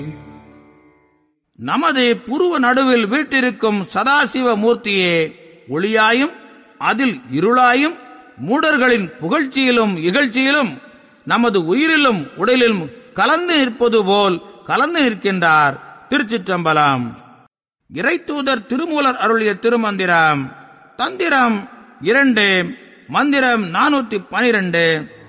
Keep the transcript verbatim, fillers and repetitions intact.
நமது புருவ நடுவில் வீட்டிருக்கும் சதாசிவ மூர்த்தியே ஒளியாயும் அதில் இருளாயும் மூடர்களின் புகழ்ச்சியிலும் இகழ்ச்சியிலும் நமது உயிரிலும் உடலிலும் கலந்து நிற்பது போல் கலந்து நிற்கின்றார். திருச்சிற்றம்பலம். இறைத்தூதர் திருமூலர் அருளிய திருமந்திரம். தந்திரம் இரண்டு, மந்திரம் நானூத்தி பனிரெண்டு.